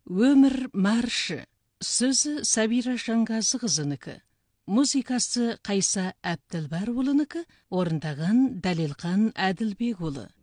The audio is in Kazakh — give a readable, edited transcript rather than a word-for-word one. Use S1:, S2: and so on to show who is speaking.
S1: Өмір маршы. Сөзі Сабира Жанғазықызынікі. Музыкасы Қайса Әбділбар ұлынікі, орындаған Дәлелхан Әділбек ұлы.